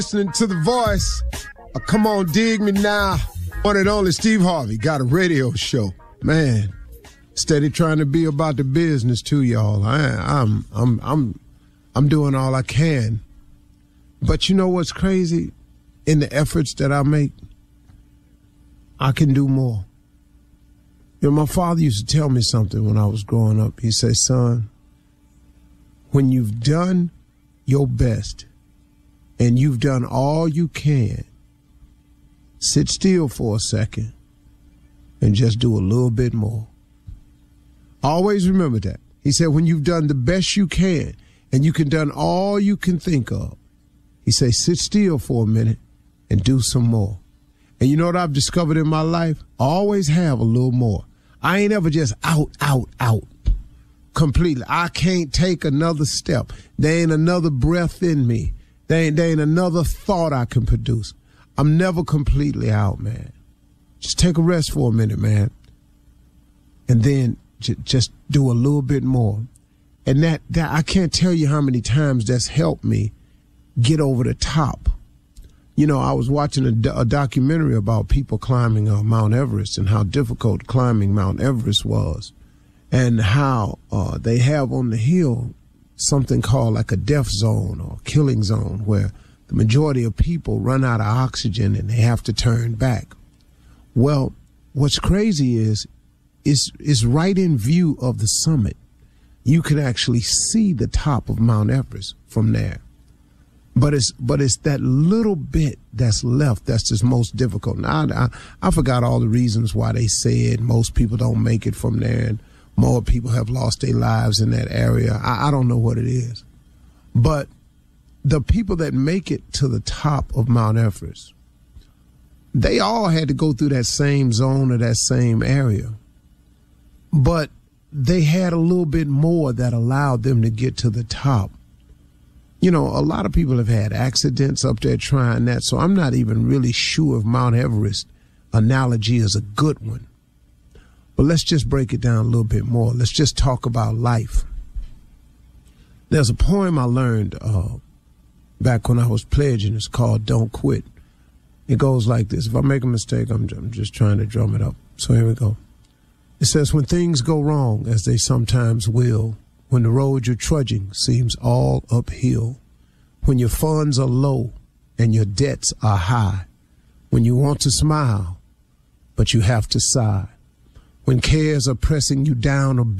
Listening to The Voice. Come on, dig me now. One and only Steve Harvey got a radio show. Man, steady trying to be about the business too, y'all. I'm doing all I can. But you know what's crazy? In the efforts that I make, I can do more. You know, my father used to tell me something when I was growing up. He said, son, when you've done your best and you've done all you can, sit still for a second and just do a little bit more. Always remember that. He said, when you've done the best you can and you can done all you can think of, he said, sit still for a minute and do some more. And you know what I've discovered in my life? I always have a little more. I ain't ever just out completely. I can't take another step. There ain't another breath in me. There ain't another thought I can produce. I'm never completely out, man. Just take a rest for a minute, man. And then just do a little bit more. And that I can't tell you how many times that's helped me get over the top. You know, I was watching a documentary about people climbing Mount Everest and how difficult climbing Mount Everest was, and how they have on the hill something called like a death zone or killing zone, where the majority of people run out of oxygen and they have to turn back. Well, what's crazy is right in view of the summit. You can actually see the top of Mount Everest from there. But it's that little bit that's left that's just most difficult. Now, I forgot all the reasons why they said most people don't make it from there and more people have lost their lives in that area. I don't know what it is. But the people that make it to the top of Mount Everest, they all had to go through that same zone or that same area. But they had a little bit more that allowed them to get to the top. You know, a lot of people have had accidents up there trying that, so I'm not even really sure if Mount Everest analogy is a good one. But let's just break it down a little bit more. Let's just talk about life. There's a poem I learned back when I was pledging. It's called Don't Quit. It goes like this. If I make a mistake, I'm just trying to drum it up. So here we go. It says, when things go wrong, as they sometimes will, when the road you're trudging seems all uphill, when your funds are low and your debts are high, when you want to smile, but you have to sigh, when cares are pressing you down a